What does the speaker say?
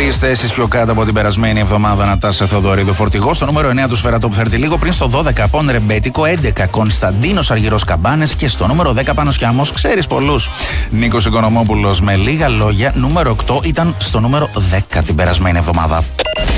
3 θέσεις πιο κάτω από την περασμένη εβδομάδα, Νατάσα Θεοδωρίδου Φορτηγό. Στο νούμερο 9 του Σφερατόπου θα έρθει λίγο πριν. Στο 12 Πόν Ρεμπέτικο. 11 Κωνσταντίνος Αργυρός Καμπάνες. Και στο νούμερο 10 Πάνος Κιάμος, ξέρεις πολλούς. Νίκος Οικονομόπουλος με λίγα λόγια. Νούμερο 8 ήταν στο νούμερο 10 την περασμένη εβδομάδα.